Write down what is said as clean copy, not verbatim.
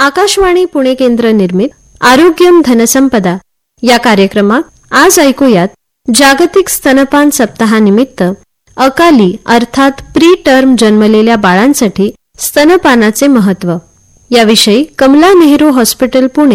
आकाशवाणी पुणे केंद्र निर्मित आरोग्यम धनसंपदा या कार्यक्रमात आज ऐकूयात जागतिक स्तनपान सप्ताहानिमित्त अकाली अर्थात प्री टर्म जन्मलेल्या बाळांसाठी स्तनपानाचे महत्त्व याविषयी कमला नेहरू हॉस्पिटल पुणे